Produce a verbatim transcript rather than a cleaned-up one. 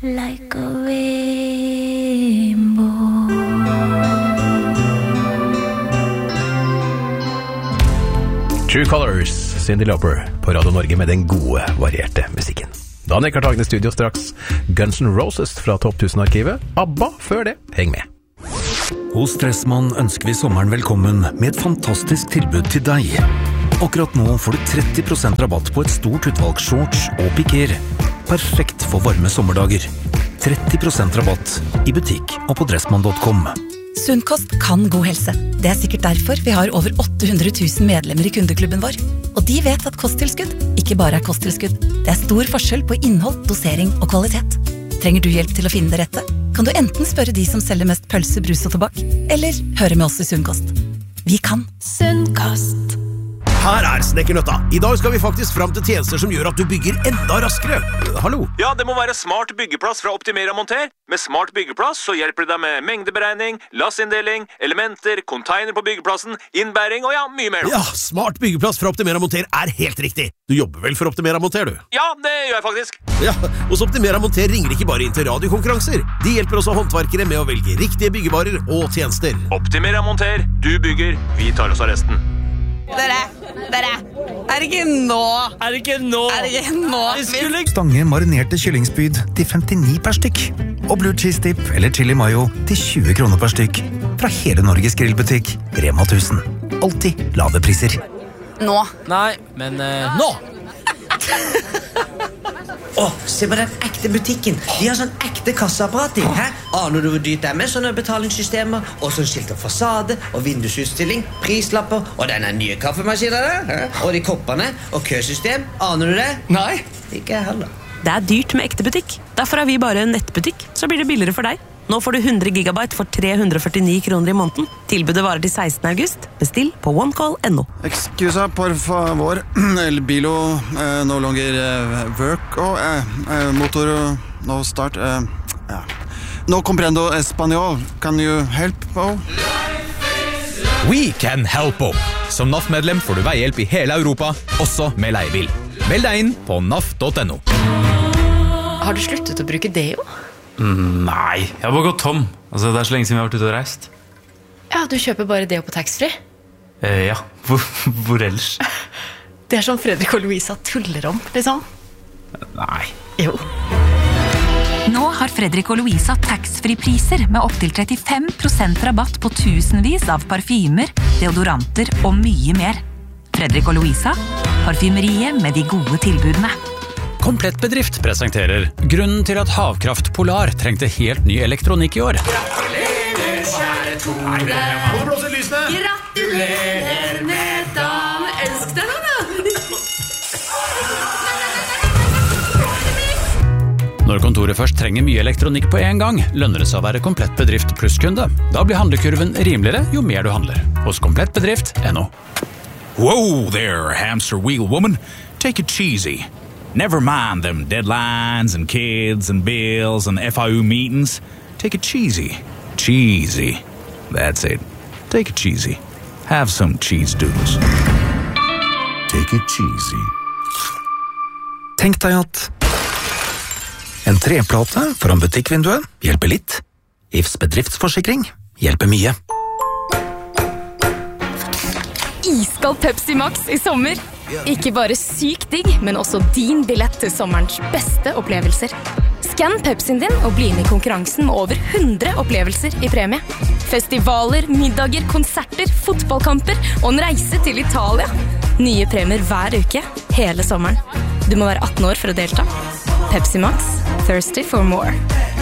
like a rainbow. True Colors, Cyndi Lauper på Radio Norge med den gode, varierte musikken. Daniel Kartagen i studio straks. Guns N' Roses fra Topp tusen-arkivet. ABBA før det. Heng med. Hos Dressmann ønsker vi sommeren velkommen med et fantastisk tilbud til deg. Akkurat nå får du tretti prosent rabatt på et stort utvalg shorts og piker. Perfekt for varme sommerdager. tretti prosent rabatt i butikk og på dressmann punktum com. Sunn kost kan god helse. Det er sikkert derfor vi har over åtte hundre tusen medlemmer i kundeklubben vår. Og de vet at kosttilskudd ikke bare er kosttilskudd. Det er stor forskjell på innhold, dosering og kvalitet. Trenger du hjelp til å finne det rette? Kan du enten spørre de som selger mest pølse, brus og tobakk, eller høre med oss i Sunn kost. Vi kan. Sunn kost. Her er Snekkernøtta. I dag skal vi faktisk fram til tjenester som gjør at du bygger enda raskere. Hallo? Ja, det må være smart byggeplass fra Optimera Monter. Med smart byggeplass så hjelper det deg med mengdeberegning, lassinndeling, elementer, container på byggeplassen, innbæring og ja, mye mer. Ja, smart byggeplass fra Optimera Monter er helt riktig. Du jobber vel for Optimera Monter, du? Ja, det gjør jeg faktisk. Ja, hos Optimera Monter ringer ikke bare inn til radiokonkurranser. De hjelper også håndverkere med å velge riktige byggevarer og tjenester. Optimera Monter, du bygger, vi tar oss av resten. Dere, dere, er det ikke nå? Er det ikke nå? Er det ikke nå? Skulle... Stange marinerte kyllingspyd til femtini per stykk. Og blue cheese dip eller chili mayo til tjue kroner per stykk. Fra hele Norges grillbutikk, Rema tusen. Alltid lave priser. Nå. Nei, men uh, nå! Åh, se på den ekte butikken. De har sånn ekte kasseapparat i. Hæ? Aner du hvor dyrt det er med sånne betalingssystemer? Og sånn skilt og fasade, og vindusutstilling, prislapper, og denne nye kaffemaskinen der. Og de koppene, og køsystem. Aner du det? Nei. Ikke jeg heller. Det er dyrt med ekte butikk. Derfor er vi bare en nettbutikk, så blir det billigere for deg. Nå får du hundre gigabyte for tre hundre og førtini kroner i måneden. Tilbudet varer til sekstende august. Bestill på onecall punktum no. Excusa, por favor. El bilo eh, no longer eh, work. Oh, eh, eh, motor no start. Eh, ja. No comprendo español. Can you help? Oh? We can help. Som N A F-medlem får du veihjelp i hele Europa, også med leiebil. Meld deg inn på N A F punktum no. Har du sluttet å bruke deo? Mm, nei, jeg har bare gått tom. Altså, det er så lenge siden vi har vært ute og reist. Ja, du kjøper bare deo på taxfree? Eh, ja, hvor, hvor ellers? Det er som Fredrik og Louisa tuller om, liksom. Nei. Jo. Nå har Fredrik og Louisa taxfree-priser med opp til trettifem prosent rabatt på tusenvis av parfymer, deodoranter og mye mer. Fredrik og Louisa, parfymeriet med de gode tilbudene. Komplett Bedrift presenterer grunnen til at Havkraft Polar trengte helt ny elektronikk i år. Gratulerer, kjære Tore. Må du blåse lysene? Gratulerer med dagen. Elsk deg nå, da. Når kontoret først trenger mye elektronikk på en gang, lønner det seg å være Komplett Bedrift plusskunde. Da blir handlekurven rimeligere jo mer du handler. Hos komplett bedrift punktum no. Whoa there, hamster wheel woman. Take it cheesy. Never mind them deadlines and kids and bills and F I U meetings. Take it cheesy. Cheesy. That's it. Take it cheesy. Have some cheese doodles. Take it cheesy. Tenk deg at en treplate foran butikkvinduet hjelper litt. I F S bedriftsforsikring hjelper mye. Iskald Pepsi Max i sommer. Ikke bare sykt digg, men også din billett til sommerens beste opplevelser. Skann Pepsien din og bli med i konkurransen med over hundre opplevelser i premie. Festivaler, middager, konserter, fotballkamper og en reise til Italia. Nye premier hver uke, hele sommeren. Du må være atten år for å delta. Pepsi Max, thirsty for more.